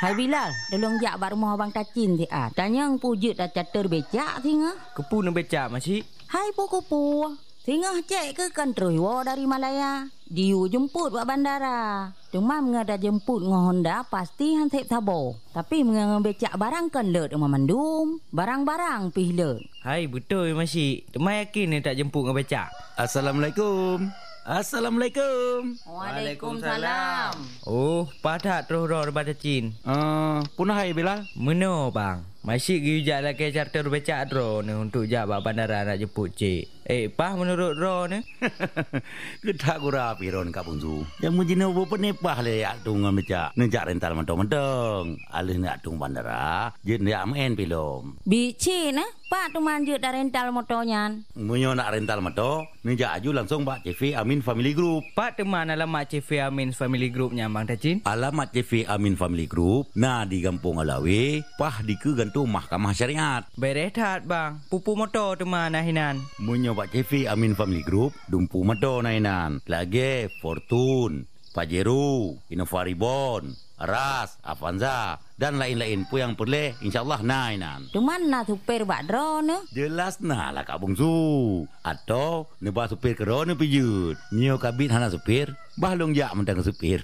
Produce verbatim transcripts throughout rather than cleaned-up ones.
Hai Bilal, tolong jak bak rumah Abang Tacin si ah. Tanya ang pujut dah catur becak singa. Kepu nak becak masih? Hai puku-pu. Singa cek ke kan terus dari Malaya. Diu jemput buat bandara. Cuma mengada jemput dengan Honda pasti hansip sabo. Tapi mengada becak barang kan let dengan mandum. Barang-barang pih let. Hai betul masih. Temai yakin ni tak jemput dengan becak. Assalamualaikum. Assalamualaikum. Waalaikumsalam. Oh, padat terus roh daripada Cin. Uh, punah hai Bilal. Meno bang. Masih pergi ujak lagi charter becak ro ni untuk jak bak bandara nak jemput cik. Eh, pah menurut ro ni? Kita gura piron Kak Bungsu. Yang mujina ubo penepah le yak tung becak. Nejak rental mentong-mentong. Alih nak tung bandara, je nak main pilom. Bici nah, pak tu manjut dah rental motornya. Munyo nak rental motor, nejak aju langsung bak C V Amin Family Group. Pak teman alamat C V Amin Family Group nya Bang Tacin. Alamat C V Amin Family Group, nah di Kampung Alawi, pah di ke gantung Mahkamah Syariat. Berehat bang, pupu motor teman nahinan. Munyo bak C V Amin Family Group, dumpu motor nahinan. Lagi Fortune, Pajero, Innova Reborn, Aras, Avanza dan lain-lain pun yang perlu insyaAllah nahinan. Cuman nak supir bak drone ne? Jelas nah lah Kak Bungsu. Atau nebah supir ke drone pijut. Nyo kabit hana supir, bahlong jak mentang supir.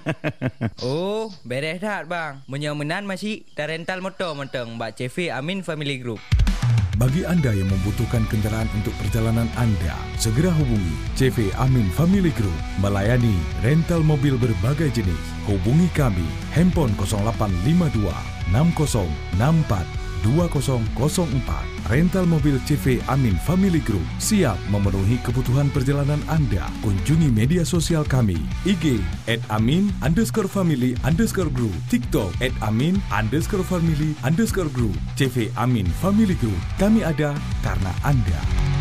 Oh, berehat bang. Menyomenan masih dah rental motor mentang bak C V Amin Family Group. Bagi anda yang membutuhkan kenderaan untuk perjalanan anda, segera hubungi C V Amin Family Group melayani rental mobil berbagai jenis. Hubungi kami handphone kosong lapan lima dua enam kosong enam empat dua kosong kosong empat. Rental mobil C V Amin Family Group siap memenuhi kebutuhan perjalanan anda. Kunjungi media sosial kami I G at amin underscore family underscore group, TikTok at amin underscore family underscore group. C V Amin Family Group, kami ada karena anda.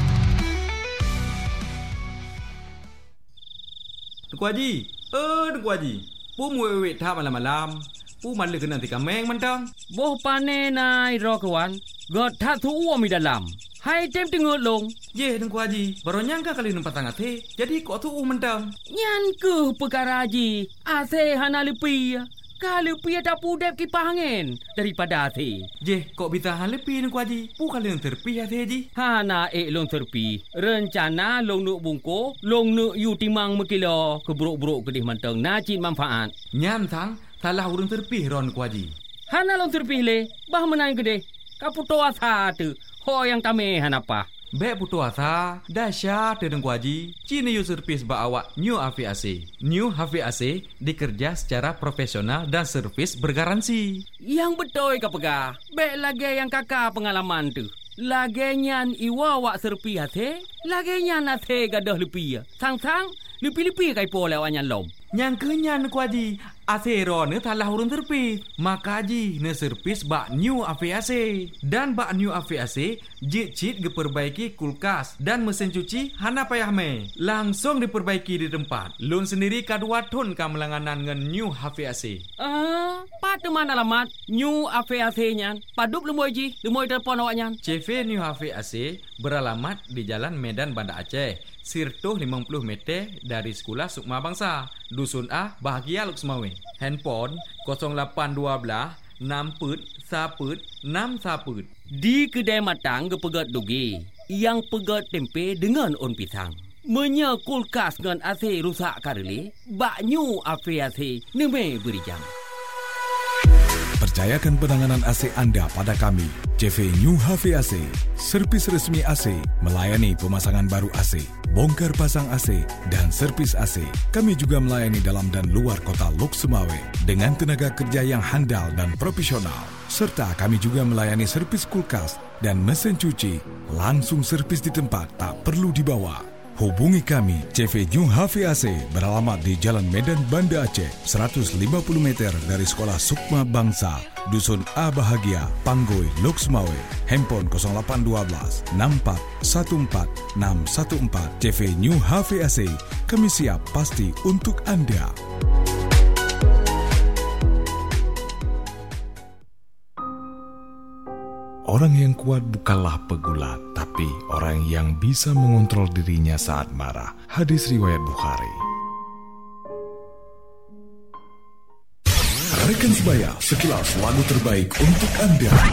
Tuku Haji, eh Tuku Haji, pu muwek tak malam-malam. Pu malu kena tika meng mentang. Boh pane nai ro kawan. God tak tu uam di dalam. Hai tem tengok long. Ye Tuku Haji, baru nyangka kali nampak tangan te. Jadi kok tu u mentang. Nyan ke perkara Haji. Ase hana lepi. Kalau pi ada pudep kipas angin daripada ase. Je, kok bisa han lepi Tuku Haji? Pu kali yang terpi ase Haji. Hana ek long terpi. Rencana long nuk bungko, long nuk yu timang mekilo keburuk-buruk kedih mentang nacin manfaat. Nyan tang, salah urang terpi ron Tuku Haji. Hana long terpi le, bah menang kedih. Kaputo asa tu, ho yang tame hanapa. Bek putu asa, dahsyat Tuku Haji. Cina yu servis ba awak New H V A C. New H V A C dikerja secara profesional dan servis bergaransi. Yang betul ka pegah. Bek lagi yang kakak pengalaman tu. Lagi nyan iwa wak serpi hati, lagi nyan hati gadah lepi. Sang-sang, lepi-lepi kai po lewat nyan lom. Yang kenyan Tuku Haji, asero ne talah urun terpi. Maka Haji ne servis bak New H V A C. Dan bak New H V A C, jit-jit diperbaiki kulkas dan mesin cuci hana payah me. Langsung diperbaiki di tempat. Lun sendiri kadua ton ka melanganan dengan New H V A C. Ah, pat mana alamat New H V A C nyan? Padup lemoi Haji, lemoi telefon awak nyan. C V New H V A C beralamat di Jalan Medan Banda Aceh. Sirtuh lima puluh meter dari Sekolah Sukma Bangsa. Dusun A, Bahagia Luksmawe. Handphone kosong lapan dua enam put saput enam saput. Di kedai matang ke pegat dugi. Yang pegat tempe dengan on pisang. Menya kulkas dengan A C rusak kareli. Bak New H V A C neme beri jam. Percayakan penanganan A C anda pada kami. C V New H V A C, servis resmi A C, melayani pemasangan baru A C, bongkar pasang A C dan servis A C. Kami juga melayani dalam dan luar kota Lok Sumawe dengan tenaga kerja yang handal dan profesional. Serta kami juga melayani servis kulkas dan mesin cuci. Langsung servis di tempat, tak perlu dibawa. Hubungi kami, C V New H V A C beralamat di Jalan Medan Banda Aceh, seratus lima puluh meter dari Sekolah Sukma Bangsa, Dusun A Bahagia, Panggoi, Lok Sumawe. Handphone kosong lapan dua enam empat satu empat enam satu empat. C V New H V A C, kami siap pasti untuk anda. Orang yang kuat bukanlah pegulat, tapi orang yang bisa mengontrol dirinya saat marah. Hadis riwayat Bukhari. Sampaikan sebaya sekilas lagu terbaik untuk anda.